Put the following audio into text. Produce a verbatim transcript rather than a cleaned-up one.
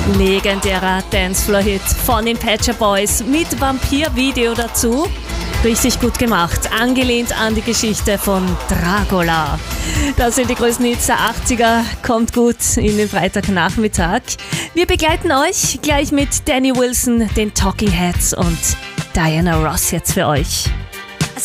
Legendärer Dancefloor-Hit von den Pet Shop Boys mit Vampir-Video dazu. Richtig gut gemacht, angelehnt an die Geschichte von Dracula. Das sind die größten Hits der achtziger, kommt gut in den Freitagnachmittag. Wir begleiten euch gleich mit Danny Wilson, den Talking Heads und Diana Ross jetzt für euch.